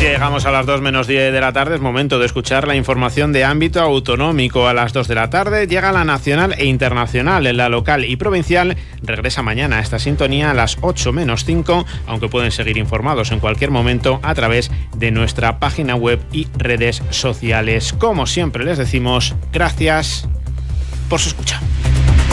Llegamos a las 2 menos 10 de la tarde, es momento de escuchar la información de ámbito autonómico. A las 2 de la tarde llega la nacional e internacional. En la local y provincial regresa mañana a esta sintonía a las 8 menos 5, aunque pueden seguir informados en cualquier momento a través de nuestra página web y redes sociales. Como siempre les decimos, gracias por su escucha.